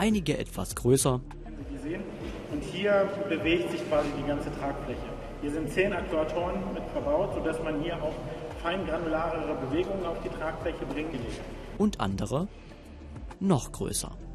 einige etwas größer. Wie Sie sehen, und hier bewegt sich quasi die ganze Tragfläche. Hier sind 10 Aktuatoren mit verbaut, sodass man hier auch feingranularere Bewegungen auf die Tragfläche bringen kann. Und andere noch größer.